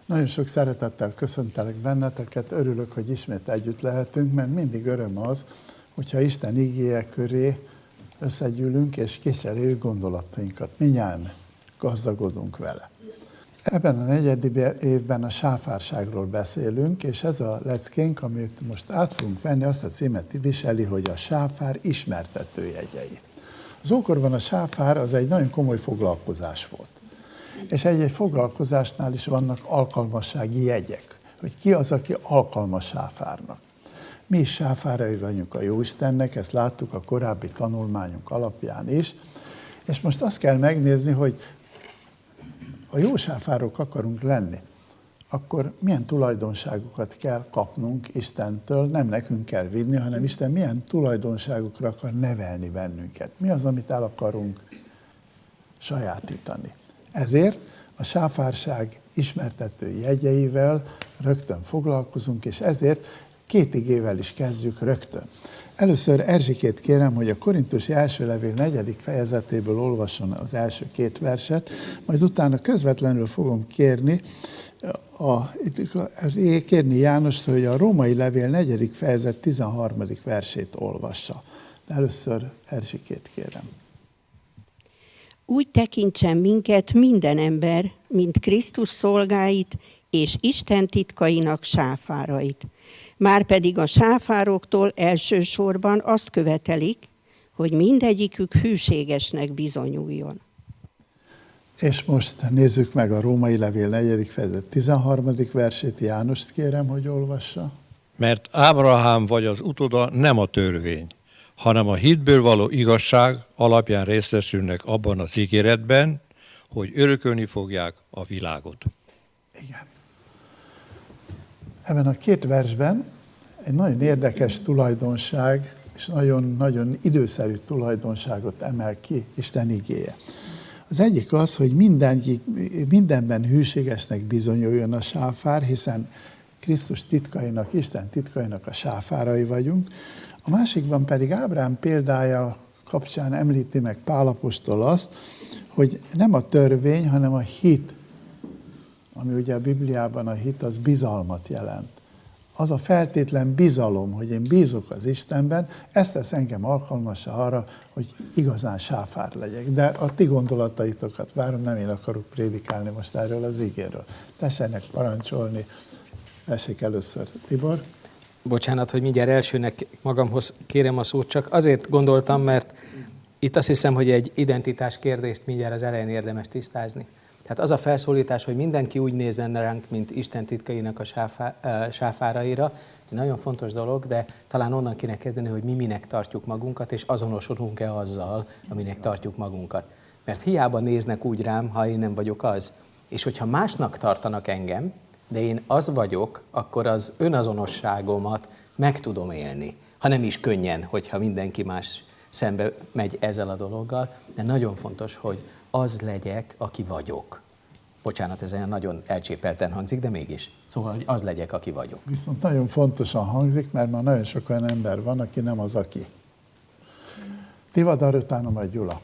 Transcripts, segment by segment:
Nagyon sok szeretettel köszöntelek benneteket, örülök, hogy ismét együtt lehetünk, mert mindig öröm az, hogyha Isten igéje köré összegyűlünk és kicseréljük gondolatainkat. Mindnyájan gazdagodunk vele. Ebben a negyedik évben a sáfárságról beszélünk, és ez a leckénk, amit most át fogunk venni, azt a címet viseli, hogy a sáfár ismertetőjegyei. Az ókorban a sáfár az egy nagyon komoly foglalkozás volt. És egy foglalkozásnál is vannak alkalmassági jegyek, hogy ki az, aki alkalmas sáfárnak. Mi is sáfárai vagyunk a Jóistennek, ezt láttuk a korábbi tanulmányunk alapján is, és most azt kell megnézni, hogy ha jó sáfárok akarunk lenni, akkor milyen tulajdonságokat kell kapnunk Istentől, nem nekünk kell vinni, hanem Isten milyen tulajdonságokra akar nevelni bennünket. Mi az, amit el akarunk sajátítani. Ezért a sáfárság ismertető jegyeivel rögtön foglalkozunk, és ezért 2 igével is kezdjük rögtön. Először Erzsikét kérem, hogy a Korintusi első levél 4. fejezetéből olvasson az első 2 verset, majd utána közvetlenül fogom kérni Jánost, hogy a római levél 4. fejezet 13. versét olvassa. De először Erzsikét kérem. Úgy tekintsen minket minden ember, mint Krisztus szolgáit és Isten titkainak sáfárait. Márpedig a sáfároktól elsősorban azt követelik, hogy mindegyikük hűségesnek bizonyuljon. És most nézzük meg a római levél 4. fejezet 13. versét. Jánost kérem, hogy olvassa. Mert Ábrahám vagy az utóda nem a törvény, hanem a hitből való igazság alapján részesülnek abban az ígéretben, hogy örökölni fogják a világot. Igen. Ebben a 2 versben egy nagyon érdekes tulajdonság, és nagyon-nagyon időszerű tulajdonságot emel ki Isten igéje. Az egyik az, hogy mindenben hűségesnek bizonyuljon a sáfár, hiszen Krisztus titkainak, Isten titkainak a sáfárai vagyunk. A másikban pedig Ábrahám példája kapcsán említi meg Pál apostol azt, hogy nem a törvény, hanem a hit, ami ugye a Bibliában a hit, az bizalmat jelent. Az a feltétlen bizalom, hogy én bízok az Istenben, ezt tesz engem alkalmassá arra, hogy igazán sáfár legyek. De a ti gondolataitokat várom, nem én akarok prédikálni most erről az igéről. Tessenek parancsolni. Essék először, Tibor. Bocsánat, hogy mindjárt elsőnek magamhoz kérem a szót, csak azért gondoltam, mert itt azt hiszem, hogy egy identitás kérdést mindjárt az elején érdemes tisztázni. Tehát az a felszólítás, hogy mindenki úgy nézzen ránk, mint Isten titkainak a sáfáraira, egy nagyon fontos dolog, de talán onnan kéne kezdeni, hogy mi minek tartjuk magunkat, és azonosulunk-e azzal, aminek tartjuk magunkat. Mert hiába néznek úgy rám, ha én nem vagyok az. És hogyha másnak tartanak engem, de én az vagyok, akkor az önazonosságomat meg tudom élni. Ha nem is könnyen, hogyha mindenki más szembe megy ezzel a dologgal, de nagyon fontos, hogy az legyek, aki vagyok. Bocsánat, ez olyan nagyon elcsépelten hangzik, de mégis. Szóval, hogy az legyek, aki vagyok. Viszont nagyon fontosan hangzik, mert már nagyon sok olyan ember van, aki nem az, aki. Tivadar, utána majd Gyula.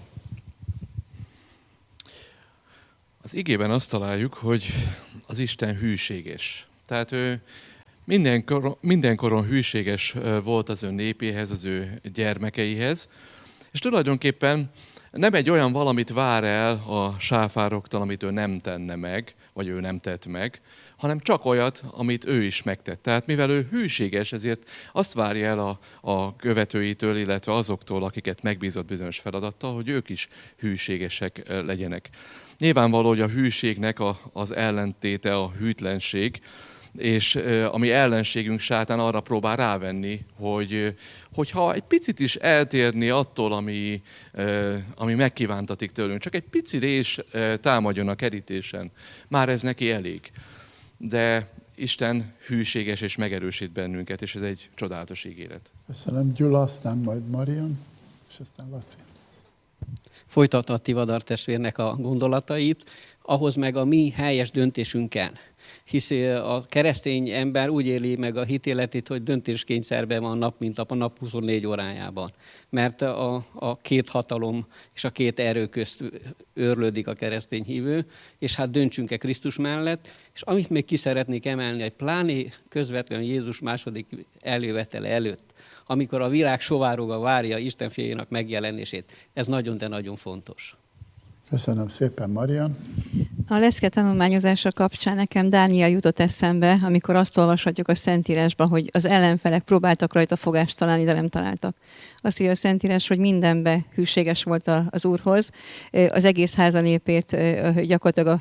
Az igében azt találjuk, hogy az Isten hűséges. Tehát ő mindenkoron hűséges volt az ő népéhez, az ő gyermekeihez, és tulajdonképpen nem egy olyan valamit vár el a sáfároktól, amit ő nem tenne meg, vagy ő nem tett meg, hanem csak olyat, amit ő is megtett. Tehát mivel ő hűséges, ezért azt várja el a követőitől, illetve azoktól, akiket megbízott bizonyos feladattal, hogy ők is hűségesek legyenek. Nyilvánvaló, hogy a hűségnek az ellentéte a hűtlenség, és a mi ellenségünk sátán arra próbál rávenni, hogyha egy picit is eltérni attól, ami megkívántatik tőlünk, csak egy pici rés támadjon a kerítésen, már ez neki elég. De Isten hűséges és megerősít bennünket, és ez egy csodálatos ígéret. Köszönöm, Gyula, aztán majd Marian, és aztán Laci. Folytatva a Tivadar testvérnek a gondolatait, ahhoz meg a mi helyes döntésünk kell. Hisz a keresztény ember úgy éli meg a hitéletét, hogy döntéskényszerben van nap, mint a nap 24 órájában. Mert a két hatalom és a két erő közt őrlődik a keresztény hívő, és hát döntsünk-e Krisztus mellett. És amit még ki szeretnék emelni, hogy pláne közvetlenül Jézus második eljövetele előtt, amikor a világ sovároga várja Isten fiainak megjelenését. Ez nagyon, de nagyon fontos. Köszönöm szépen, Marian. A lecke tanulmányozása kapcsán nekem Dániel jutott eszembe, amikor azt olvashatjuk a Szentírásban, hogy az ellenfelek próbáltak rajta fogást találni, de nem találtak. Azt írja a Szentírás, hogy mindenbe hűséges volt az Úrhoz. Az egész háza népét gyakorlatilag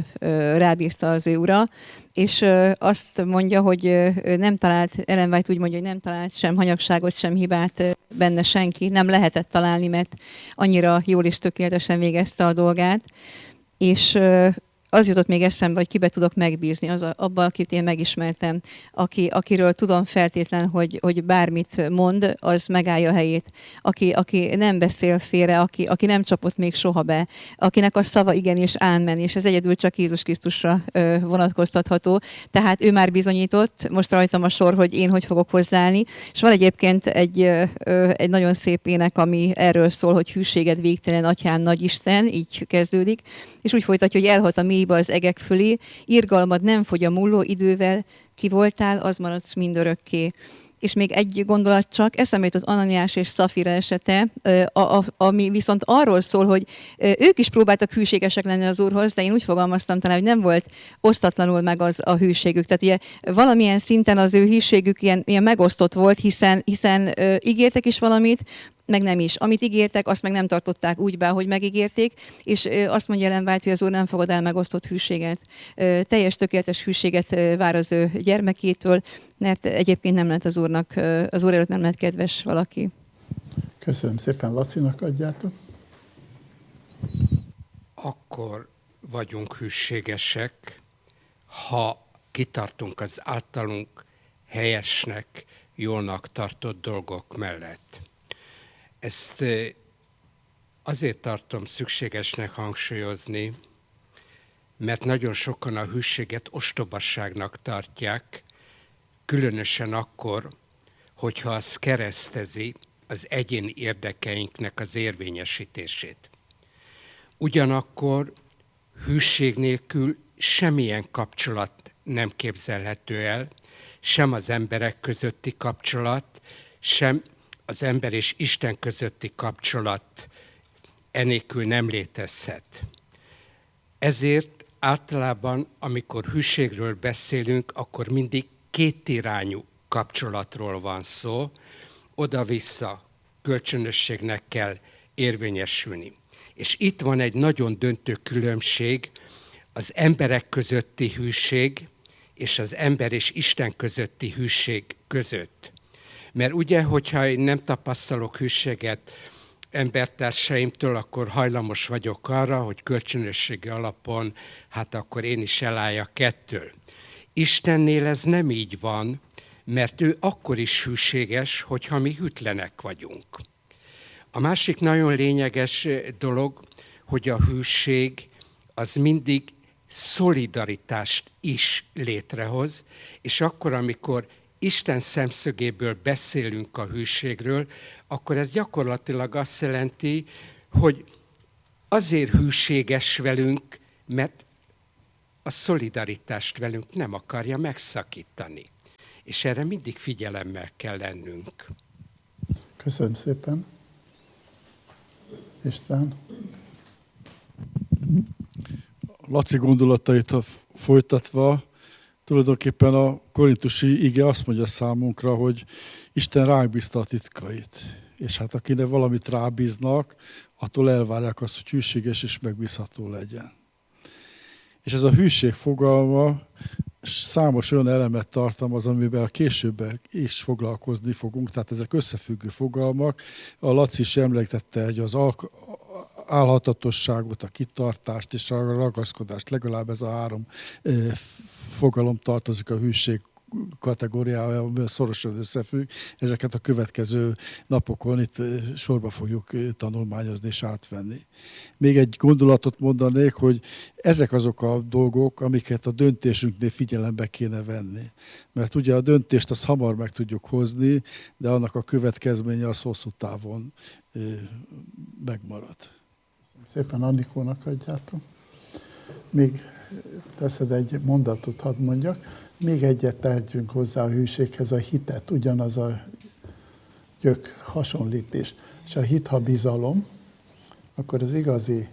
rábízta az ő ura, és azt mondja, hogy nem talált, Ellen White úgy mondja, hogy nem talált sem hanyagságot, sem hibát benne senki. Nem lehetett találni, mert annyira jól és tökéletesen végezte a dolgát. És az jutott még eszembe, hogy kibe tudok megbízni, abban, akit én megismertem, akiről tudom feltétlen, hogy bármit mond, az megállja a helyét. Aki nem beszél félre, aki nem csapott még soha be, akinek a szava igen és ámen, és ez egyedül csak Jézus Krisztusra vonatkoztatható. Tehát ő már bizonyított, most rajtam a sor, hogy én hogy fogok hozzáállni. És van egyébként egy nagyon szép ének, ami erről szól, hogy hűséged végtelen, atyám nagy Isten, így kezdődik, és úgy folytatja, hogy elhat a mélybe az egek fölé, irgalmad nem fogy a múló idővel, ki voltál, az maradsz mindörökké. És még egy gondolat csak, eszembe jutott Ananiás és Szafira esete, ami viszont arról szól, hogy ők is próbáltak hűségesek lenni az Úrhoz, de én úgy fogalmaztam talán, hogy nem volt osztatlanul meg az a hűségük. Tehát ugye valamilyen szinten az ő hűségük ilyen megosztott volt, hiszen ígértek is valamit, meg nem is. Amit ígértek, azt meg nem tartották úgy be, ahogy megígérték, és azt mondja Ellen White, hogy az Úr nem fogad el megosztott hűséget. Teljes tökéletes hűséget vár az ő gyermekétől, mert egyébként nem lehet az Úr előtt nem lehet kedves valaki. Köszönöm szépen, Lacinak adjátok. Akkor vagyunk hűségesek, ha kitartunk az általunk helyesnek, jólnak tartott dolgok mellett. Ezt azért tartom szükségesnek hangsúlyozni, mert nagyon sokan a hűséget ostobasságnak tartják, különösen akkor, hogyha az keresztezi az egyéni érdekeinknek az érvényesítését. Ugyanakkor hűség nélkül semmilyen kapcsolat nem képzelhető el, sem az emberek közötti kapcsolat, sem az ember és Isten közötti kapcsolat enélkül nem létezhet. Ezért általában, amikor hűségről beszélünk, akkor mindig kétirányú kapcsolatról van szó, oda-vissza kölcsönösségnek kell érvényesülni. És itt van egy nagyon döntő különbség az emberek közötti hűség és az ember és Isten közötti hűség között. Mert ugye, hogyha én nem tapasztalok hűséget embertársaimtól, akkor hajlamos vagyok arra, hogy kölcsönösségi alapon, hát akkor én is elálljak ettől. Istennél ez nem így van, mert ő akkor is hűséges, hogyha mi hűtlenek vagyunk. A másik nagyon lényeges dolog, hogy a hűség az mindig szolidaritást is létrehoz, és akkor, amikor Isten szemszögéből beszélünk a hűségről, akkor ez gyakorlatilag azt jelenti, hogy azért hűséges velünk, mert a szolidaritást velünk nem akarja megszakítani. És erre mindig figyelemmel kell lennünk. Köszönöm szépen. István. Laci gondolatait folytatva, tulajdonképpen a korintusi ige azt mondja számunkra, hogy Isten rábízta a titkait. És hát akinek valamit rábíznak, attól elvárják azt, hogy hűséges és megbízható legyen. És ez a hűség fogalma számos olyan elemet tartalmaz, amivel később is foglalkozni fogunk, tehát ezek összefüggő fogalmak. A Laci is említette, hogy az állhatatosságot, a kitartást és a ragaszkodást, legalább ez a három fogalom tartozik a hűség kategóriával szorosan összefügg. Ezeket a következő napokon itt sorba fogjuk tanulmányozni és átvenni. Még egy gondolatot mondanék, hogy ezek azok a dolgok, amiket a döntésünknél figyelembe kéne venni. Mert ugye a döntést azt hamar meg tudjuk hozni, de annak a következménye az hosszú távon megmarad. Szépen Annikónak adjátok. Még teszed egy mondatot, hadd mondjak. Még egyet tehetünk hozzá a hűséghez, a hitet, ugyanaz a gyök hasonlítés. És a hit, ha bizalom, akkor az igazi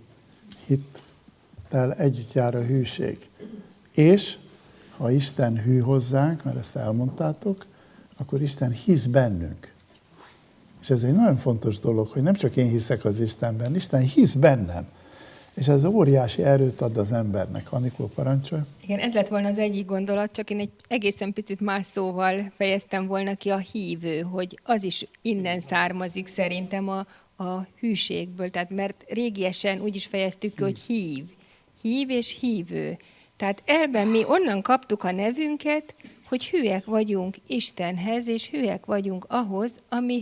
hittel együtt jár a hűség. És ha Isten hű hozzánk, mert ezt elmondtátok, akkor Isten hisz bennünk. És ez egy nagyon fontos dolog, hogy nem csak én hiszek az Istenben, Isten hisz bennem. És ez óriási erőt ad az embernek. Anikó, parancsolj! Igen, ez lett volna az egyik gondolat, csak én egy egészen picit más szóval fejeztem volna ki, a hívő, hogy az is innen származik szerintem a hűségből. Tehát mert régiesen úgy is fejeztük ki, hogy hív és hívő. Tehát elben mi onnan kaptuk a nevünket, hogy hűek vagyunk Istenhez, és hűek vagyunk ahhoz,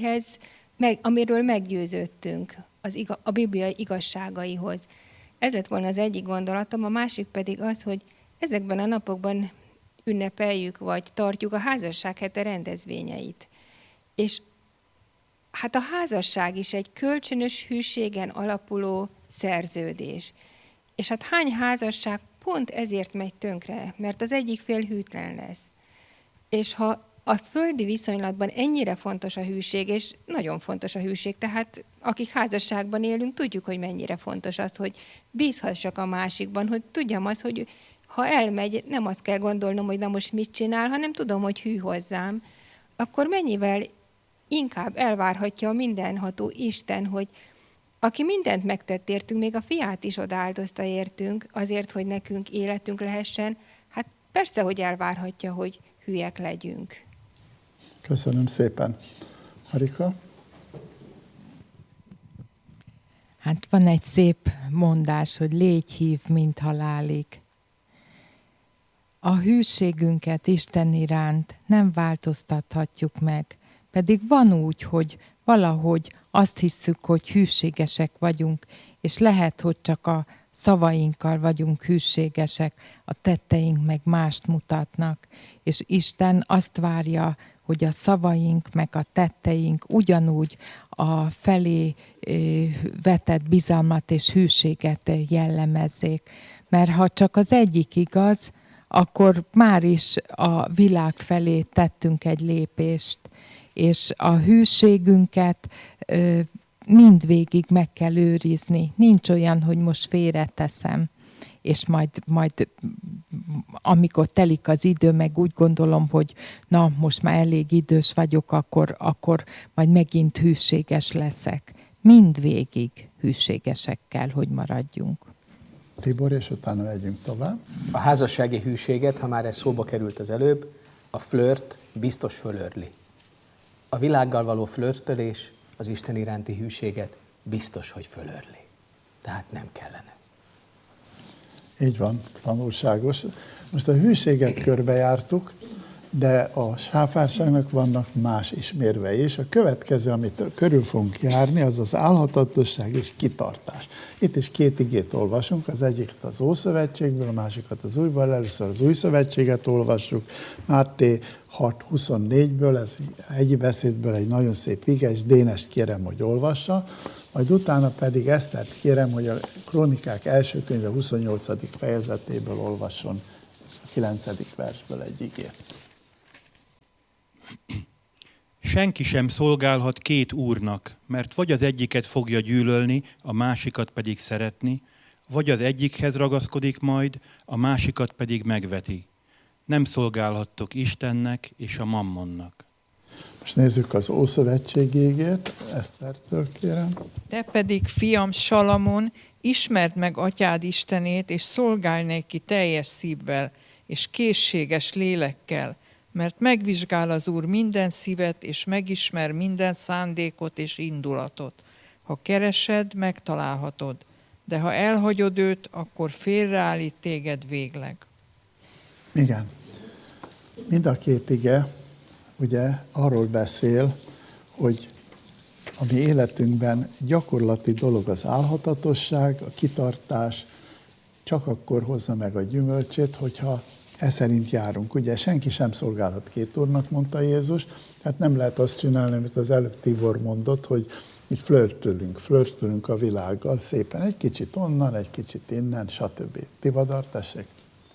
amiről meggyőződtünk, a Biblia igazságaihoz. Ez lett volna az egyik gondolatom, a másik pedig az, hogy ezekben a napokban ünnepeljük, vagy tartjuk a házasság hete rendezvényeit. És hát a házasság is egy kölcsönös hűségen alapuló szerződés. És hát hány házasság pont ezért megy tönkre, mert az egyik fél hűtlen lesz. És ha a földi viszonylatban ennyire fontos a hűség, és nagyon fontos a hűség, tehát akik házasságban élünk, tudjuk, hogy mennyire fontos az, hogy bízhassak a másikban, hogy tudjam azt, hogy ha elmegy, nem azt kell gondolnom, hogy na most mit csinál, hanem tudom, hogy hű hozzám, akkor mennyivel inkább elvárhatja a mindenható Isten, hogy aki mindent megtett értünk, még a fiát is odaáldozta értünk, azért, hogy nekünk életünk lehessen, hát persze, hogy elvárhatja, hogy hülyek legyünk. Köszönöm szépen. Harika? Hát van egy szép mondás, hogy légy hív, mint halálig. A hűségünket Isten iránt nem változtathatjuk meg, pedig van úgy, hogy valahogy azt hisszük, hogy hűségesek vagyunk, és lehet, hogy csak a szavainkkal vagyunk hűségesek, a tetteink meg mást mutatnak, és Isten azt várja, hogy a szavaink meg a tetteink ugyanúgy a felé vetett bizalmat és hűséget jellemezzék. Mert ha csak az egyik igaz, akkor már is a világ felé tettünk egy lépést, és a hűségünket mindvégig meg kell őrizni. Nincs olyan, hogy most félreteszem, és majd amikor telik az idő, meg úgy gondolom, hogy na, most már elég idős vagyok, akkor majd megint hűséges leszek. Mindvégig hűségesek kell, hogy maradjunk. Tibor, és utána megyünk tovább. A házassági hűséget, ha már ez szóba került az előbb, a flört biztos fölörli. A világgal való flörtölés az Isten iránti hűséget biztos, hogy fölörli. Tehát nem kellene. Így van, tanulságos. Most a hűséget körbejártuk, de a sáfárságnak vannak más ismérvei, és a következő, amit körül fogunk járni, az az álhatatosság és kitartás. Itt is két igét olvasunk, az egyiket az Ószövetségből, a másikat az Újból, először az Új Szövetséget olvassuk, Máté 6:24-ből, ez egy beszédből egy nagyon szép ige, és Dénest kérem, hogy olvassa, majd utána pedig Esztert kérem, hogy a Krónikák első könyve 28. fejezetéből olvasson a 9. versből egy igét. Senki sem szolgálhat két úrnak, mert vagy az egyiket fogja gyűlölni, a másikat pedig szeretni, vagy az egyikhez ragaszkodik majd, a másikat pedig megveti. Nem szolgálhattok Istennek és a mammonnak. Most nézzük az Ószövetségi igét, Esztertől kérem. Te pedig, fiam Salamon, ismerd meg atyád Istenét, és szolgálj neki teljes szívvel, és készséges lélekkel, mert megvizsgál az Úr minden szívet, és megismer minden szándékot és indulatot. Ha keresed, megtalálhatod, de ha elhagyod őt, akkor félreállít téged végleg. Igen. Mind a két ige ugye arról beszél, hogy a mi életünkben gyakorlati dolog az álhatatosság, a kitartás, csak akkor hozza meg a gyümölcsét, hogyha e szerint járunk. Ugye senki sem szolgálhat két úrnak, mondta Jézus, tehát nem lehet azt csinálni, amit az előbb Tibor mondott, hogy így flörtölünk a világgal szépen, egy kicsit onnan, egy kicsit innen, stb. Tivadar, tessék.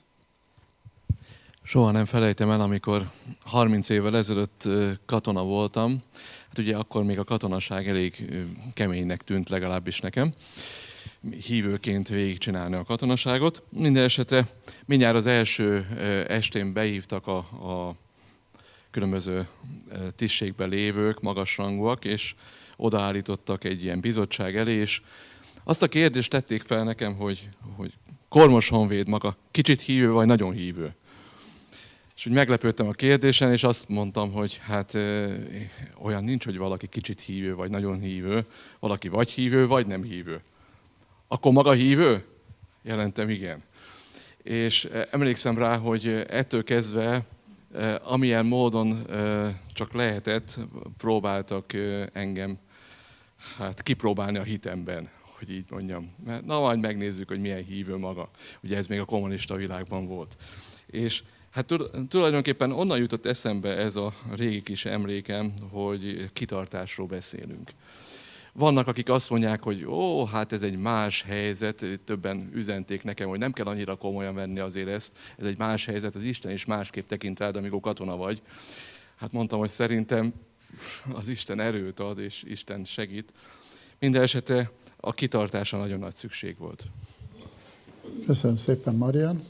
Soha nem felejtem el, amikor 30 évvel ezelőtt katona voltam, hát ugye akkor még a katonaság elég keménynek tűnt, legalábbis nekem, hívőként végigcsinálni a katonaságot. Minden esetre mindjárt az első estén behívtak a különböző tisztségben lévők, magasrangúak, és odaállítottak egy ilyen bizottság elé, és azt a kérdést tették fel nekem, hogy Kormos Honvéd maga kicsit hívő vagy nagyon hívő. És úgy meglepődtem a kérdésen, és azt mondtam, hogy hát olyan nincs, hogy valaki kicsit hívő vagy nagyon hívő, valaki vagy hívő, vagy nem hívő. Akkor maga hívő? Jelentem, igen. És emlékszem rá, hogy ettől kezdve amilyen módon csak lehetett, próbáltak engem kipróbálni a hitemben, hogy így mondjam. Mert na majd megnézzük, hogy milyen hívő maga. Ugye ez még a kommunista világban volt. És hát tulajdonképpen onnan jutott eszembe ez a régi kis emlékem, hogy kitartásról beszélünk. Vannak, akik azt mondják, hogy hát ez egy más helyzet, többen üzenték nekem, hogy nem kell annyira komolyan venni azért ezt, ez egy más helyzet, az Isten is másképp tekint rád, amikor katona vagy. Hát mondtam, hogy szerintem az Isten erőt ad, és Isten segít. Minden esetre a kitartásra nagyon nagy szükség volt. Köszönöm szépen, Marian.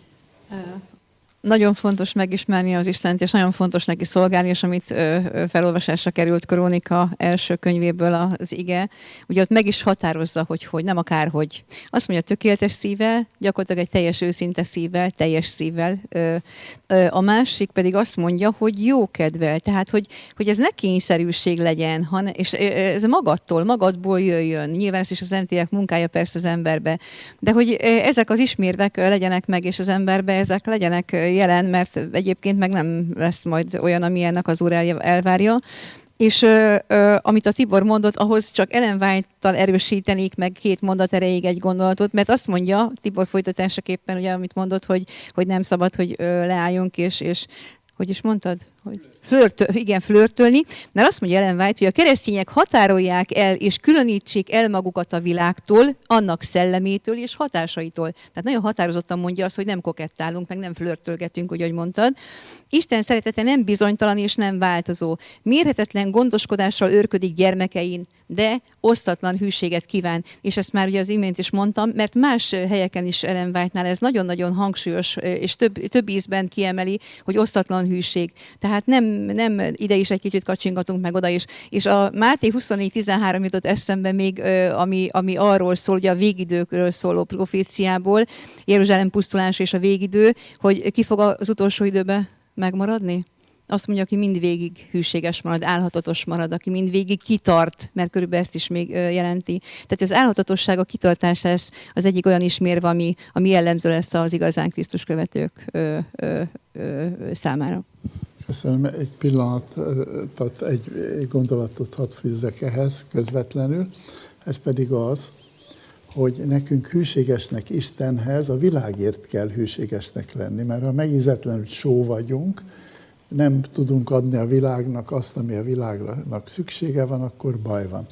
Nagyon fontos megismerni az Istent, és nagyon fontos neki szolgálni, és amit felolvasásra került Krónika első könyvéből az ige, ugye ott meg is határozza, hogy nem akárhogy. Azt mondja, tökéletes szívvel, gyakorlatilag egy teljes őszinte szívvel, teljes szívvel. A másik pedig azt mondja, hogy jó kedvel, tehát hogy ez ne kényszerűség legyen, és ez magadból jöjjön. Nyilván ez is a Szentlélek munkája persze az emberbe, de hogy ezek az ismérvek legyenek meg, és az emberbe ezek legyenek jelen, mert egyébként meg nem lesz majd olyan, ami ennek az Úr elvárja. És amit a Tibor mondott, ahhoz csak Ellen White-tal erősítenék meg 2 mondat erejéig egy gondolatot, mert azt mondja, Tibor folytatásaképpen, ugye, amit mondott, hogy nem szabad, hogy leálljunk, és hogy is mondtad? Hogy flörtölni, mert azt mondja Ellen White, hogy a keresztények határolják el és különítsék el magukat a világtól, annak szellemétől és hatásaitól. Tehát nagyon határozottan mondja azt, hogy nem kokettálunk, meg nem flörtölgetünk, úgy, ahogy mondtad. Isten szeretete nem bizonytalan és nem változó. Mérhetetlen gondoskodással őrködik gyermekein, de osztatlan hűséget kíván. És ezt már ugye az imént is mondtam, mert más helyeken is Ellen White-nál ez nagyon-nagyon hangsúlyos, és több ízben kiemeli, hogy osztatlan hűség. Tehát nem ide is egy kicsit kacsingatunk meg oda is. És a Máté 24:13 jutott eszembe még, ami arról szól, ugye a végidőkről szóló proféciából, Jeruzsálem pusztulása és a végidő, hogy ki fog az utolsó időben megmaradni? Azt mondja, aki mindvégig hűséges marad, álhatatos marad, aki mindvégig kitart, mert körülbelül ezt is még jelenti. Tehát az álhatatosság, a kitartás ez az egyik olyan ismérve, ami jellemző lesz az igazán Krisztus követők számára. Köszönöm. Egy pillanatot, egy gondolatot hadd fűzzek ehhez közvetlenül. Ez pedig az, hogy nekünk hűségesnek Istenhez a világért kell hűségesnek lenni, mert ha megízetlenül só vagyunk, nem tudunk adni a világnak azt, ami a világnak szüksége van, akkor baj van.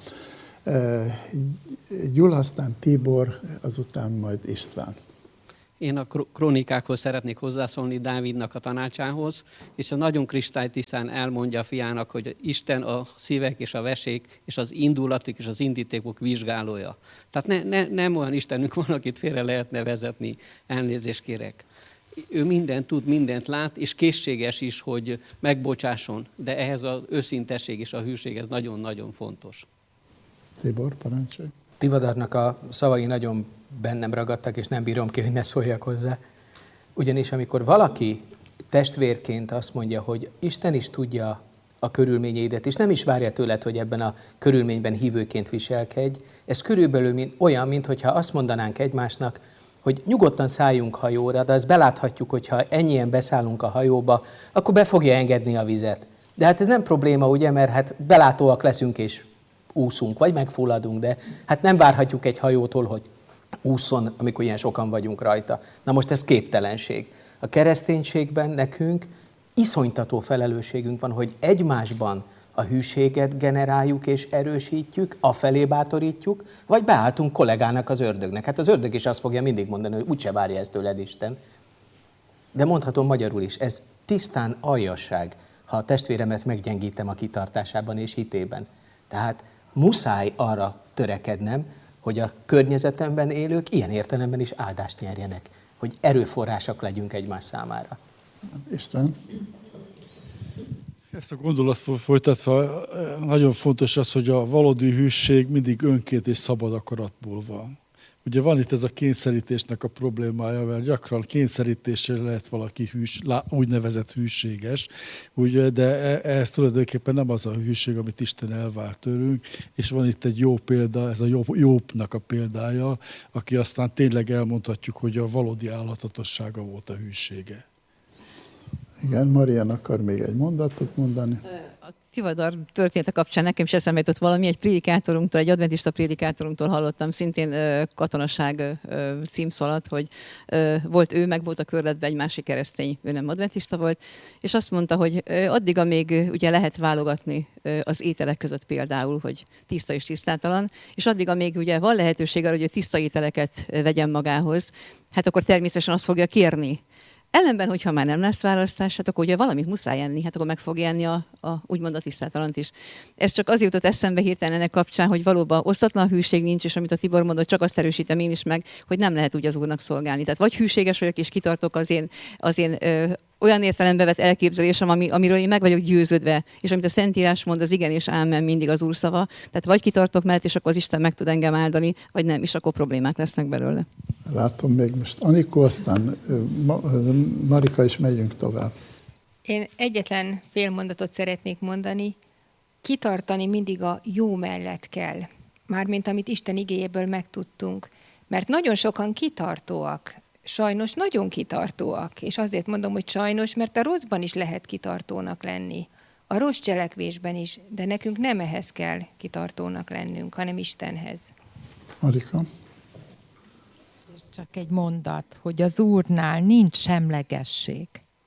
Gyula, aztán Tibor, azután majd István. Én a krónikákhoz szeretnék hozzászólni, Dávidnak a tanácsához, és a nagyon kristálytisztán elmondja a fiának, hogy Isten a szívek és a vesék és az indulatok és az indítékok vizsgálója. Tehát nem olyan Istenünk van, akit félre lehetne vezetni, elnézést kérek. Ő mindent tud, mindent lát, és készséges is, hogy megbocsásson, de ehhez az őszintesség és a hűség, ez nagyon-nagyon fontos. Tibor, parancsolj. Tivadarnak a szavai nagyon bennem ragadtak, és nem bírom ki, hogy ne szóljak hozzá. Ugyanis amikor valaki testvérként azt mondja, hogy Isten is tudja a körülményeidet, és nem is várja tőled, hogy ebben a körülményben hívőként viselkedj, ez körülbelül olyan, mintha azt mondanánk egymásnak, hogy nyugodtan szálljunk hajóra, de azt beláthatjuk, hogy ha ennyien beszállunk a hajóba, akkor be fogja engedni a vizet. De hát ez nem probléma, ugye, mert hát belátóak leszünk és úszunk, vagy megfulladunk, de hát nem várhatjuk egy hajótól, hogy ússzon, amikor ilyen sokan vagyunk rajta. Na most ez képtelenség. A kereszténységben nekünk iszonytató felelősségünk van, hogy egymásban a hűséget generáljuk és erősítjük, afelé bátorítjuk, vagy beálltunk kollégának az ördögnek. Hát az ördög is azt fogja mindig mondani, hogy úgyse várja ezt tőled Isten. De mondhatom magyarul is, ez tisztán aljasság, ha a testvéremet meggyengítem a kitartásában és hitében. Tehát muszáj arra törekednem, hogy a környezetemben élők ilyen értelemben is áldást nyerjenek, hogy erőforrások legyünk egymás számára. István? Ezt a gondolatot folytatva, nagyon fontos az, hogy a valódi hűség mindig önként és szabad akaratból van. Ugye van itt ez a kényszerítésnek a problémája, mert gyakran kényszerítésre lehet valaki úgynevezett hűséges, de ez tulajdonképpen nem az a hűség, amit Isten elvárt tőlünk, és van itt egy jó példa, ez a Jobbnak a példája, aki aztán tényleg elmondhatjuk, hogy a valódi álhatatossága volt a hűsége. Igen, Marian akar még egy mondatot mondani. A Tivadar története kapcsán nekem is eszembe jutott valami, egy prédikátorunktól, egy adventista prédikátorunktól hallottam, szintén katonaság címszalat, hogy volt ő, meg volt a körletben egy másik keresztény, ő nem adventista volt, és azt mondta, hogy addig, amíg ugye lehet válogatni az ételek között például, hogy tiszta és tisztátalan, és addig, amíg ugye van lehetőség arra, hogy tiszta ételeket vegyen magához, hát akkor természetesen azt fogja kérni. Ellenben, hogyha már nem lesz választás, hát akkor ugye valamit muszáj enni, hát akkor meg fog enni úgymond a tisztátalant is. Ez csak azért jutott eszembe hirtelen ennek kapcsán, hogy valóban osztatlan hűség nincs, és amit a Tibor mondott, csak azt erősítem én is meg, hogy nem lehet úgy az Úrnak szolgálni. Tehát vagy hűséges vagyok, és kitartok az én olyan értelembe vett elképzelésem, amiről én meg vagyok győződve, és amit a Szentírás mond, az igen és ámen mindig az Úr szava. Tehát vagy kitartok mellett, és akkor az Isten meg tud engem áldani, vagy nem, és akkor problémák lesznek belőle. Látom még most Anikó, aztán Marika, is megyünk tovább. Én egyetlen fél mondatot szeretnék mondani. Kitartani mindig a jó mellett kell. Mármint amit Isten igéjéből megtudtunk. Mert nagyon sokan kitartóak. Sajnos nagyon kitartóak. És azért mondom, hogy sajnos, mert a rosszban is lehet kitartónak lenni. A rossz cselekvésben is. De nekünk nem ehhez kell kitartónak lennünk, hanem Istenhez. Marika? Csak egy mondat, hogy az Úrnál nincs semlegesség.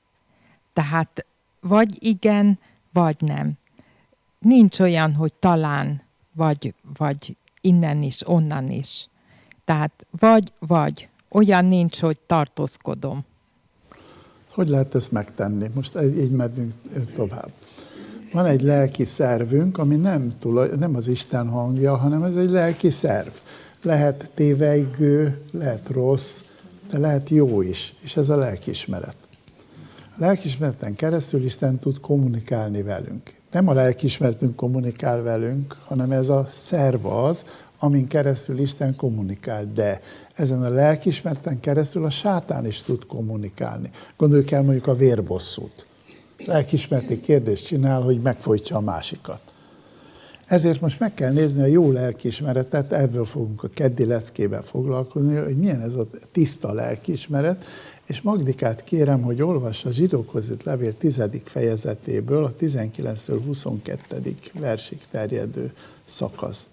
Tehát vagy igen, vagy nem. Nincs olyan, hogy talán, vagy innen is, onnan is. Tehát vagy. Olyan nincs, hogy tartózkodom. Hogy lehet ezt megtenni? Most így megyünk tovább. Van egy lelki szervünk, ami nem az Isten hangja, hanem ez egy lelki szerv. Lehet tévejgő, lehet rossz, de lehet jó is, és ez a lelkiismeret. A lelkiismereten keresztül Isten tud kommunikálni velünk. Nem a lelkiismeretünk kommunikál velünk, hanem ez a szerv az, amin keresztül Isten kommunikál, de ezen a lelkiismereten keresztül a sátán is tud kommunikálni. Gondoljuk el mondjuk a vérbosszút. Lelkiismereti kérdést csinál, hogy megfojtsa a másikat. Ezért most meg kell nézni a jó lelkiismeretet, ebből fogunk a keddi leckében foglalkozni, hogy milyen ez a tiszta lelkiismeret, és Magdikát kérem, hogy olvassa a Zsidókhoz írt levél 10. fejezetéből a 19-től 22. versig terjedő szakaszt.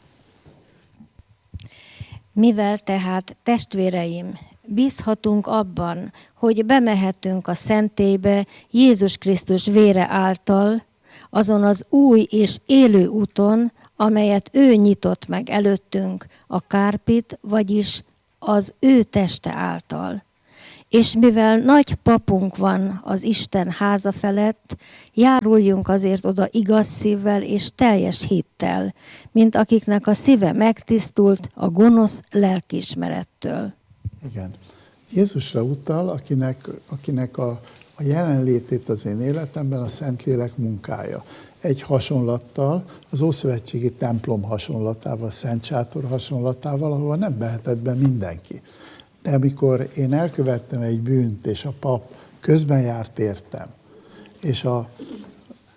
Mivel tehát, testvéreim, bízhatunk abban, hogy bemehetünk a szentélybe Jézus Krisztus vére által, azon az új és élő úton, amelyet ő nyitott meg előttünk a kárpit, vagyis az ő teste által. És mivel nagy papunk van az Isten háza felett, járuljunk azért oda igaz szívvel és teljes hittel, mint akiknek a szíve megtisztult a gonosz lelkiismerettől. Igen. Jézusra utal, akinek a jelenlétét az én életemben a Szentlélek munkája. Egy hasonlattal, az ószövetségi templom hasonlatával, Szent Sátor hasonlatával, ahol nem behetett be mindenki. De amikor én elkövettem egy bűnt, és a pap közben járt értem, és a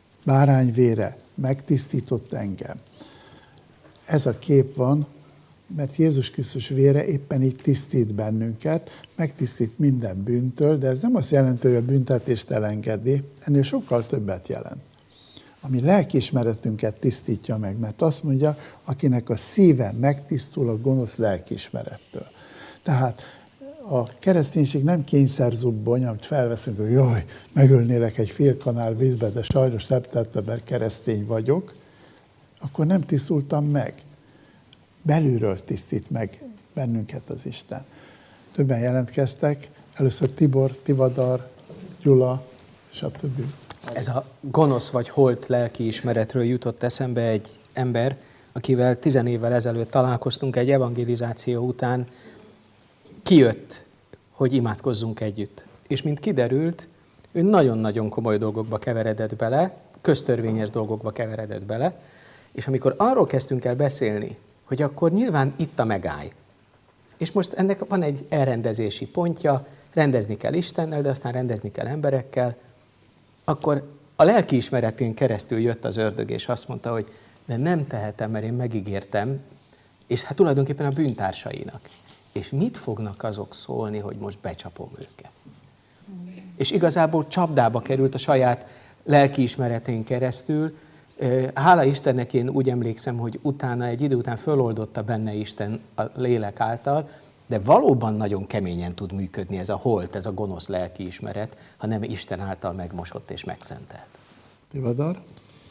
bárány vére megtisztított engem, ez a kép van mert Jézus Krisztus vére éppen így tisztít bennünket, megtisztít minden bűntől, de ez nem azt jelenti, hogy a büntetést elengedi, ennél sokkal többet jelent. Ami lelkiismeretünket tisztítja meg, mert azt mondja, akinek a szíve megtisztul a gonosz lelkiismerettől. Tehát a kereszténység nem kényszerzubbony, amit felveszünk, hogy jaj, megölnélek egy fél kanál vízbe, de sajnos nem tettem, mert keresztény vagyok, akkor nem tisztultam meg. Belülről tisztít meg bennünket az Isten. Többen jelentkeztek, először Tibor, Tivadar, Gyula, stb. Ez a gonosz vagy holt lelkiismeretről jutott eszembe egy ember, akivel 10 évvel ezelőtt találkoztunk egy evangelizáció után, kijött, hogy imádkozzunk együtt. És mint kiderült, ő nagyon-nagyon komoly dolgokba keveredett bele, köztörvényes dolgokba keveredett bele, és amikor arról kezdtünk el beszélni, hogy akkor nyilván itt a megáll. És most ennek van egy elrendezési pontja, rendezni kell Istennel, de aztán rendezni kell emberekkel, akkor a lelkiismeretén keresztül jött az ördög, és azt mondta, hogy de nem tehetem, mert én megígértem, és hát tulajdonképpen a bűntársainak. És mit fognak azok szólni, hogy most becsapom őket? És igazából csapdába került a saját lelkiismeretén keresztül. Hála Istennek én úgy emlékszem, hogy utána, egy idő után föloldotta benne Isten a lélek által, de valóban nagyon keményen tud működni ez a holt, ez a gonosz lelkiismeret, ha nem Isten által megmosott és megszentelt. Tivadar?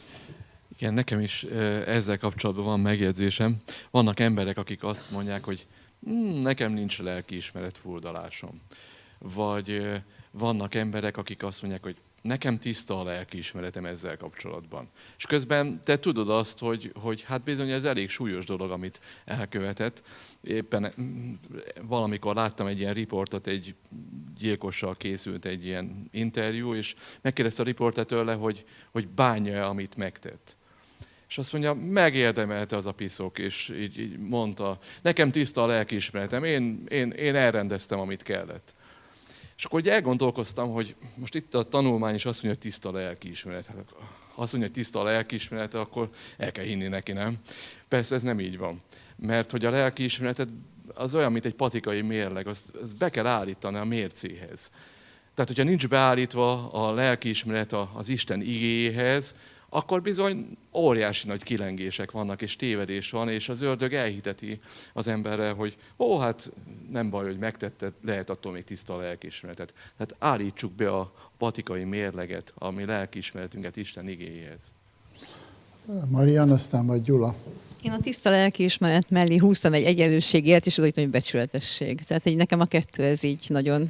Igen, nekem is ezzel kapcsolatban van megjegyzésem. Vannak emberek, akik azt mondják, hogy nekem nincs lelkiismeret furdalásom. Vagy vannak emberek, akik azt mondják, hogy nekem tiszta a lelkiismeretem ezzel kapcsolatban. És közben te tudod azt, hogy hát bizony ez elég súlyos dolog, amit elkövetett. Éppen valamikor láttam egy ilyen riportot, egy gyilkossal készült egy ilyen interjú, és megkérdezte a riporter tőle, hogy bánja-e, amit megtett. És azt mondja, megérdemelte az a piszok, és így mondta, nekem tiszta a lelkiismeretem, én elrendeztem, amit kellett. És akkor elgondolkoztam, hogy most itt a tanulmány is azt mondja, hogy tiszta a lelkiismeret. Hát, azt mondja, hogy tiszta a lelkiismeret, akkor el kell hinni neki, nem? Persze ez nem így van. Mert hogy a lelkiismeretet az olyan, mint egy patikai mérleg, azt be kell állítani a mércéhez. Tehát, hogyha nincs beállítva a lelkiismeret az Isten igéjéhez, akkor bizony óriási nagy kilengések vannak, és tévedés van, és az ördög elhiteti az emberre, hogy hát nem baj, hogy megtetted, lehet attól még tiszta a lelkiismeretet. Tehát állítsuk be a patikai mérleget, ami lelkiismeretünket Isten igéjéhez. Marian, aztán majd Gyula. Én a tiszta lelkiismeret mellé húztam egy egyenlőségért, és odaítom, hogy becsületesség. Tehát nekem a kettő ez így nagyon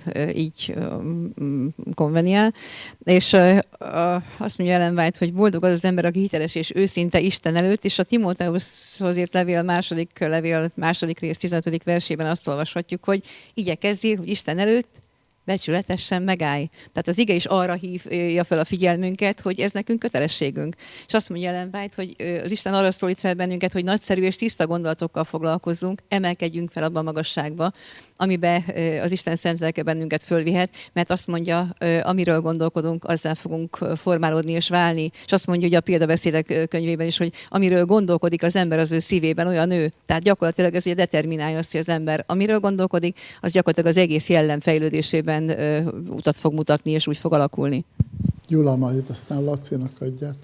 konveniál. És azt mondja Ellen White, hogy boldog az az ember, aki hiteles és őszinte Isten előtt, és a Timóteushoz írt levél második rész 15. versében azt olvashatjuk, hogy igyekezzél, hogy Isten előtt becsületesen megállj. Tehát az ige is arra hívja fel a figyelmünket, hogy ez nekünk kötelességünk. És azt mondja Ellen White, hogy az Isten arra szólít fel bennünket, hogy nagyszerű és tiszta gondolatokkal foglalkozzunk, emelkedjünk fel abba a magasságba, amiben az Isten szent lelke bennünket fölvihet, mert azt mondja, amiről gondolkodunk, azzal fogunk formálódni és válni. És azt mondja, hogy a példabeszédek könyvében is, hogy amiről gondolkodik az ember az ő szívében, olyan ő. Tehát gyakorlatilag ez determinálja azt, hogy az ember amiről gondolkodik, az gyakorlatilag az egész jellem fejlődésében utat fog mutatni, és úgy fog alakulni. Gyula, majd aztán Lacinak adjátok.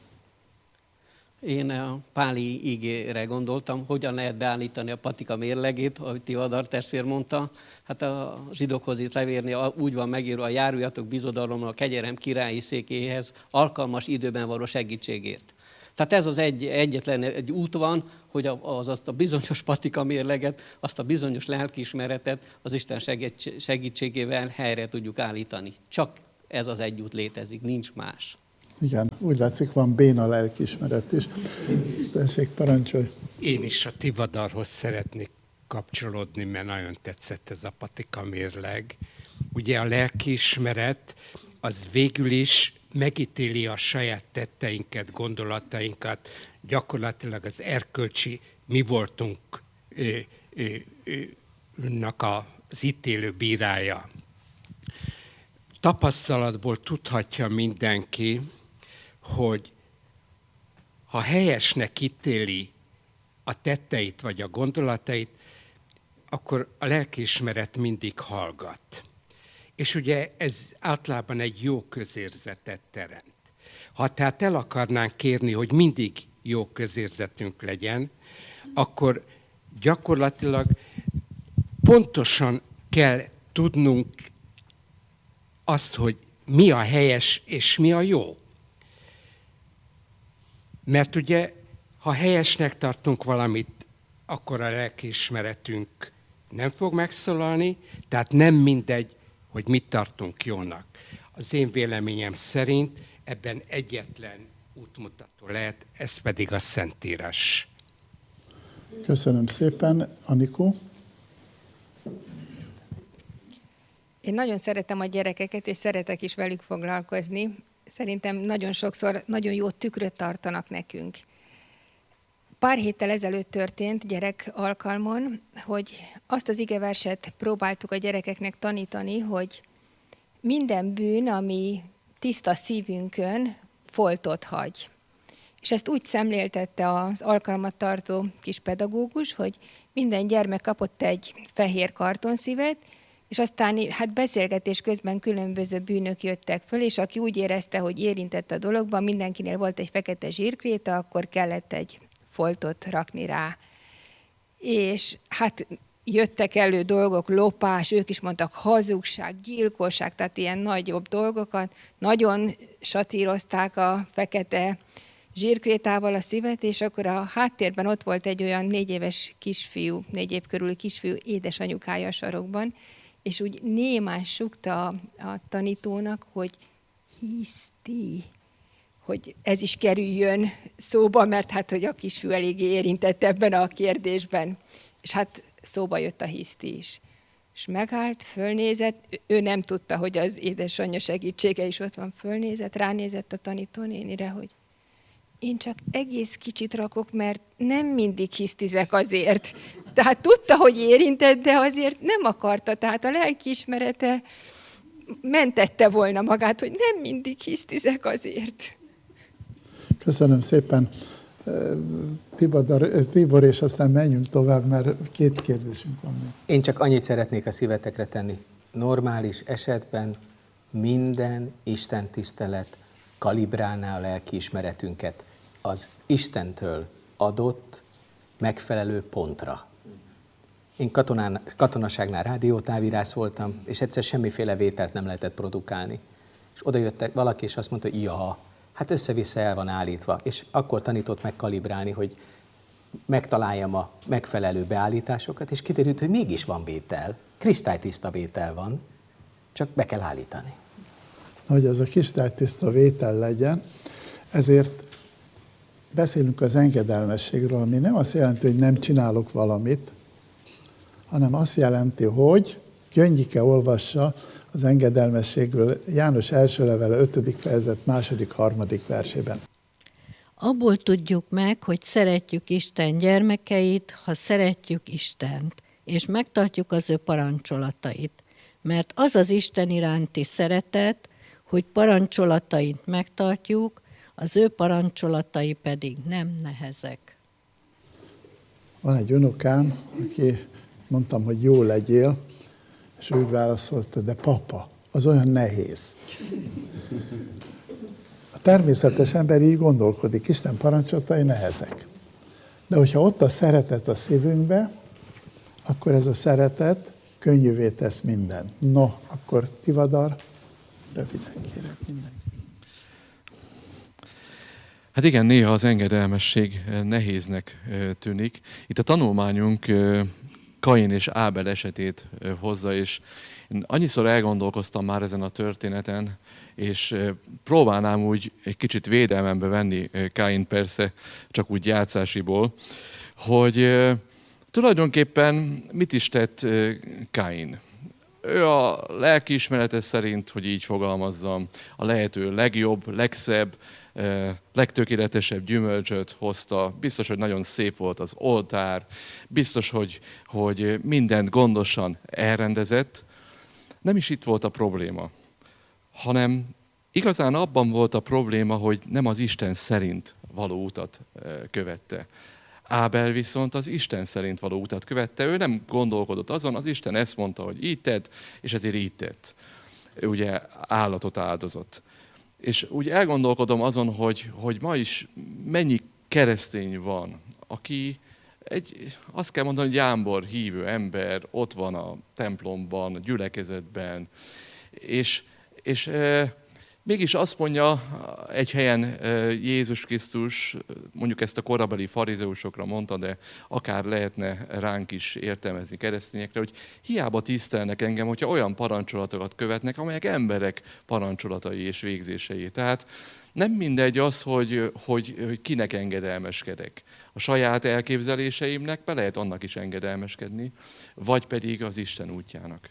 Én a Páli igére gondoltam, hogyan lehet beállítani a patika mérlegét, ahogy Tivadar testvér mondta. Hát a zsidókhoz itt levérni úgy van megírva, a járuljatok bizodalomra a kegyelem királyi székéhez alkalmas időben való segítségért. Tehát ez az egyetlen egy út van, hogy azt a bizonyos patika mérleget, azt a bizonyos lelkiismeretet az Isten segítségével helyre tudjuk állítani. Csak ez az egy út létezik, nincs más. Igen, úgy látszik, van béna lelkiismeret is. Tessék, parancsolj! Én is a Tivadarhoz szeretnék kapcsolódni, mert nagyon tetszett ez a patika mérleg. Ugye a lelkiismeret az végül is megítéli a saját tetteinket, gondolatainkat, gyakorlatilag az erkölcsi mi voltunknak az ítélő bírája. Tapasztalatból tudhatja mindenki, hogy ha helyesnek ítéli a tetteit vagy a gondolatait, akkor a lelkiismeret mindig hallgat. És ugye ez általában egy jó közérzetet teremt. Ha tehát el akarnánk kérni, hogy mindig jó közérzetünk legyen, akkor gyakorlatilag pontosan kell tudnunk azt, hogy mi a helyes és mi a jó. Mert ugye, ha helyesnek tartunk valamit, akkor a lelkiismeretünk nem fog megszólalni, tehát nem mindegy, hogy mit tartunk jónak. Az én véleményem szerint ebben egyetlen útmutató lehet, ez pedig a Szentírás. Köszönöm szépen. Anikó? Én nagyon szeretem a gyerekeket, és szeretek is velük foglalkozni. Szerintem nagyon sokszor nagyon jó tükröt tartanak nekünk. Pár héttel ezelőtt történt gyerek alkalmon, hogy azt az igeverset próbáltuk a gyerekeknek tanítani, hogy minden bűn, ami tiszta szívünkön, foltot hagy. És ezt úgy szemléltette az alkalmat tartó kis pedagógus, hogy minden gyermek kapott egy fehér kartonszívet, és aztán hát beszélgetés közben különböző bűnök jöttek föl, és aki úgy érezte, hogy érintett a dologban, mindenkinél volt egy fekete zsírkréta, akkor kellett egy foltot rakni rá. És hát jöttek elő dolgok, lopás, ők is mondtak hazugság, gyilkosság, tehát ilyen nagyobb dolgokat. Nagyon satírozták a fekete zsírkrétával a szívet, és akkor a háttérben ott volt egy olyan 4 éves kisfiú, 4 év körüli kisfiú édesanyukája a sarokban, és úgy némán sukta a tanítónak, hogy hiszti, hogy ez is kerüljön szóba, mert hát, hogy a kisfiú eléggé érintett ebben a kérdésben. És hát szóba jött a hiszti is. És megállt, fölnézett, ő nem tudta, hogy az édesanyja segítsége is ott van, fölnézett, ránézett a tanítónénire, hogy én csak egész kicsit rakok, mert nem mindig hisztizek azért. Tehát tudta, hogy érintett, de azért nem akarta. Tehát a lelkiismerete mentette volna magát, hogy nem mindig hisztizek azért. Köszönöm szépen. Tibor, és aztán menjünk tovább, mert 2 kérdésünk van még. Én csak annyit szeretnék a szívetekre tenni. Normális esetben minden Isten tisztelet kalibrálná a lelkiismeretünket az Istentől adott megfelelő pontra. Én katonaságnál rádiótávirás voltam, és egyszer semmiféle vételt nem lehetett produkálni. És oda jött valaki, és azt mondta, hogy ja, hát össze-vissza el van állítva. És akkor tanított meg kalibrálni, hogy megtaláljam a megfelelő beállításokat, és kiderült, hogy mégis van vétel. Kristálytiszta vétel van, csak be kell állítani. Hogy ez a kristálytiszta vétel legyen, ezért beszélünk az engedelmességről, ami nem azt jelenti, hogy nem csinálok valamit, hanem azt jelenti, hogy Gyöngyike olvassa az engedelmességről János első levele 5. fejezet 2.-3. versében. Abból tudjuk meg, hogy szeretjük Isten gyermekeit, ha szeretjük Istent, és megtartjuk az ő parancsolatait. Mert az az Isten iránti szeretet, hogy parancsolatait megtartjuk, az ő parancsolatai pedig nem nehezek. Van egy unokám, aki mondtam, hogy jó legyél, és úgy válaszolta, de papa, az olyan nehéz. A természetes ember így gondolkodik, Isten parancsolatai nehezek. De hogyha ott a szeretet a szívünkbe, akkor ez a szeretet könnyűvé tesz minden. No, akkor Tivadar, röviden kérek mindenki. Hát igen, néha az engedelmesség nehéznek tűnik. Itt a tanulmányunk Kain és Ábel esetét hozza, és én annyiszor elgondolkoztam már ezen a történeten, és próbálnám úgy egy kicsit védelmembe venni Kain, persze csak úgy játszásiból, hogy tulajdonképpen mit is tett Kain? Ő a lelkiismerete szerint, hogy így fogalmazzam, a lehető legjobb, legszebb, legtökéletesebb gyümölcsöt hozta. Biztos, hogy nagyon szép volt az oltár, biztos, hogy mindent gondosan elrendezett. Nem is itt volt a probléma, hanem igazán abban volt a probléma, hogy nem az Isten szerint való utat követte. Ábel viszont az Isten szerint való utat követte, ő nem gondolkodott azon, az Isten ezt mondta, hogy így tett, és ezért így tett. Ő ugye állatot áldozott. És úgy elgondolkodom azon, hogy ma is mennyi keresztény van, aki azt kell mondani, hogy jámbor hívő ember, ott van a templomban, a gyülekezetben, és mégis azt mondja egy helyen Jézus Krisztus, mondjuk ezt a korabeli farizeusokra mondta, de akár lehetne ránk is értelmezni keresztényekre, hogy hiába tisztelnek engem, hogyha olyan parancsolatokat követnek, amelyek emberek parancsolatai és végzései. Tehát nem mindegy az, hogy kinek engedelmeskedek. A saját elképzeléseimnek be lehet annak is engedelmeskedni, vagy pedig az Isten útjának.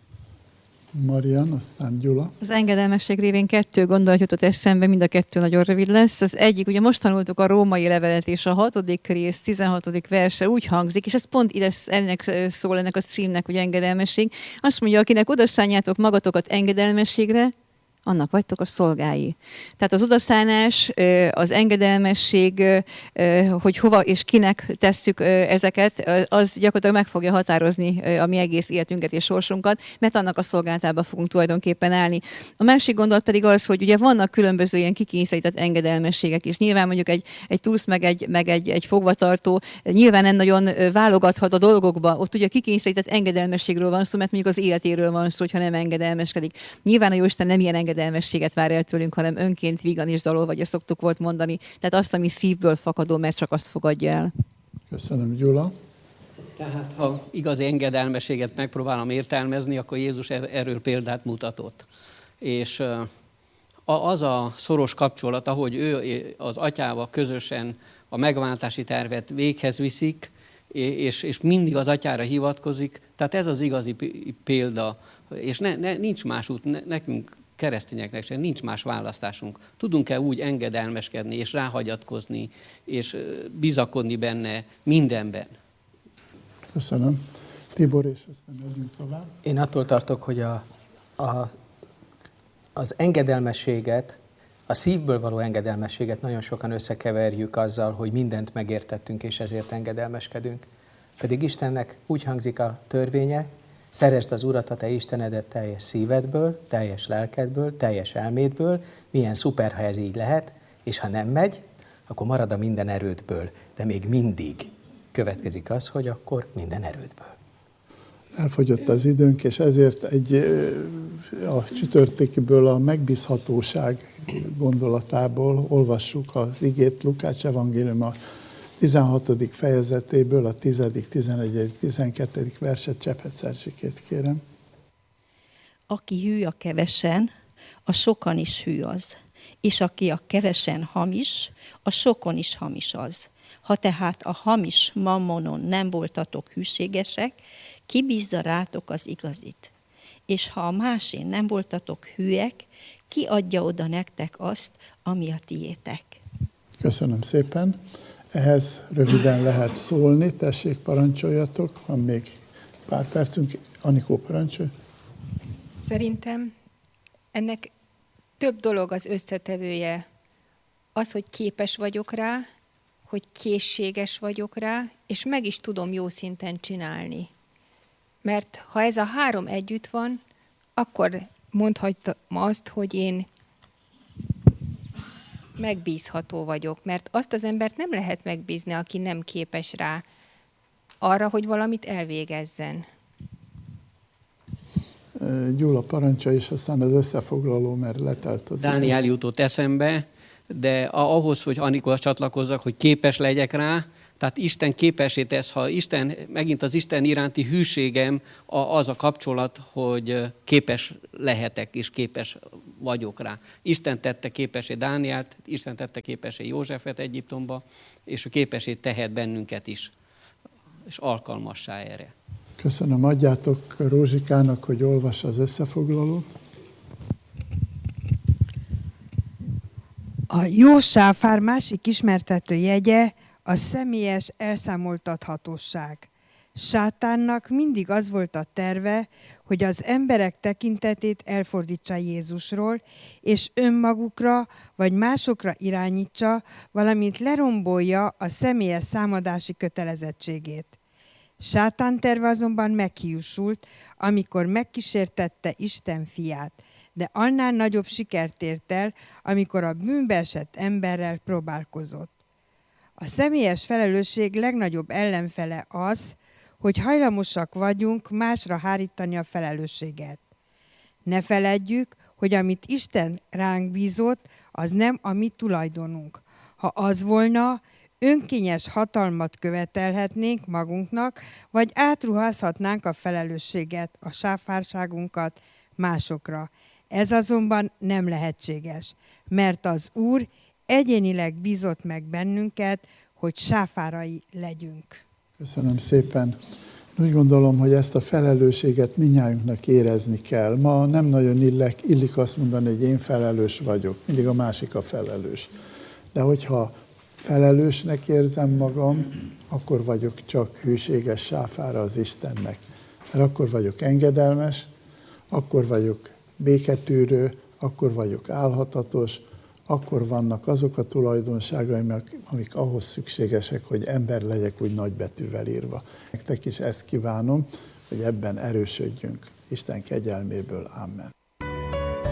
Marian, aztán Gyula. Az engedelmesség révén 2 gondolat jutott eszembe, mind a 2 nagyon rövid lesz. Az egyik, ugye most tanultuk a római levelet, és a 6. rész, 16. verse úgy hangzik, és ez pont ide ennek szól, ennek a címnek, hogy engedelmesség. Azt mondja, akinek odaszálljátok magatokat engedelmességre, annak vagytok a szolgái. Tehát az odaszánás, az engedelmesség, hogy hova és kinek tesszük ezeket, az gyakorlatilag meg fogja határozni a mi egész életünket és sorsunkat, mert annak a szolgáltába fogunk tulajdonképpen állni. A másik gondolat pedig az, hogy ugye vannak különböző ilyen kikényszerített engedelmességek is. Nyilván mondjuk egy túsz, meg egy fogvatartó nyilván nem nagyon válogathat a dolgokba. Ott ugye kikényszerített engedelmességről van szó, mert mondjuk az életéről van szó, hogyha nem engedelmeskedik. Nyilván a Jóisten nem ilyen engedelmességet vár el tőlünk, hanem önként vígan és dalol, vagy ezt szoktuk volt mondani. Tehát azt, ami szívből fakadó, mert csak azt fogadja el. Köszönöm, Gyula. Tehát ha igazi engedelmességet megpróbálom értelmezni, akkor Jézus erről példát mutatott. És az a szoros kapcsolat, ahogy ő az atyával közösen a megváltási tervet véghez viszik, és mindig az atyára hivatkozik, tehát ez az igazi példa, és nincs más út, nekünk keresztényeknek sem nincs más választásunk. Tudunk-e úgy engedelmeskedni, és ráhagyatkozni, és bizakodni benne mindenben? Köszönöm. Tibor, és aztán megyünk tovább. Én attól tartok, hogy az engedelmességet, a szívből való engedelmességet nagyon sokan összekeverjük azzal, hogy mindent megértettünk, és ezért engedelmeskedünk. Pedig Istennek úgy hangzik a törvénye, szeresd az Urat, a te Istenedet teljes szívedből, teljes lelkedből, teljes elmédből, milyen szuper, ha ez így lehet, és ha nem megy, akkor marad a minden erődből, de még mindig következik az, hogy akkor minden erődből. Elfogyott az időnk, és ezért a csütörtökiből a megbízhatóság gondolatából olvassuk az igét, Lukács evangélium a 16. fejezetéből, a 10., 11., 12. verset, Csepet Szerzsikét kérem. Aki hű a kevesen, a sokan is hű az, és aki a kevesen hamis, a sokon is hamis az. Ha tehát a hamis mammonon nem voltatok hűségesek, ki bízza rátok az igazit? És ha a másén nem voltatok hűek, ki adja oda nektek azt, ami a tiétek? Köszönöm szépen. Ehhez röviden lehet szólni, tessék, parancsoljatok, van még pár percünk. Anikó, parancsolj. Szerintem ennek több dolog az összetevője. Az, hogy képes vagyok rá, hogy készséges vagyok rá, és meg is tudom jó szinten csinálni. Mert ha ez a 3 együtt van, akkor mondhatom azt, hogy én megbízható vagyok, mert azt az embert nem lehet megbízni, aki nem képes rá arra, hogy valamit elvégezzen. Gyula, parancsolj, és aztán az összefoglaló, mert letelt az Dániel jutott eszembe, de ahhoz, hogy Anikóhoz csatlakozzak, hogy képes legyek rá, tehát Isten képessé tesz, ha megint az Isten iránti hűségem az a kapcsolat, hogy képes lehetek és képes vagyok rá. Isten tette képessé Dánielt, Isten tette képessé Józsefet Egyiptomba, és ő képessé tehet bennünket is, és alkalmassá erre. Köszönöm, adjátok Rózsikának, hogy olvassa az összefoglalót. A jó sáfár másik ismertető jegye a személyes elszámoltathatóság. Sátánnak mindig az volt a terve, hogy az emberek tekintetét elfordítsa Jézusról, és önmagukra vagy másokra irányítsa, valamint lerombolja a személyes számadási kötelezettségét. Sátán terve azonban meghiúsult, amikor megkísértette Isten fiát, de annál nagyobb sikert ért el, amikor a bűnbe esett emberrel próbálkozott. A személyes felelősség legnagyobb ellenfele az, hogy hajlamosak vagyunk másra hárítani a felelősséget. Ne feledjük, hogy amit Isten ránk bízott, az nem a mi tulajdonunk. Ha az volna, önkényes hatalmat követelhetnénk magunknak, vagy átruházhatnánk a felelősséget, a sáfárságunkat másokra. Ez azonban nem lehetséges, mert az Úr egyénileg bízott meg bennünket, hogy sáfárai legyünk. Köszönöm szépen. Úgy gondolom, hogy ezt a felelősséget mindnyájunknak érezni kell. Ma nem nagyon illik azt mondani, hogy én felelős vagyok. Mindig a másik a felelős. De hogyha felelősnek érzem magam, akkor vagyok csak hűséges sáfára az Istennek. Mert akkor vagyok engedelmes, akkor vagyok béketűrő, akkor vagyok álhatatos, akkor vannak azok a tulajdonságaim, amik ahhoz szükségesek, hogy ember legyek, úgy nagybetűvel írva. Nektek is ezt kívánom, hogy ebben erősödjünk. Isten kegyelméből. Amen.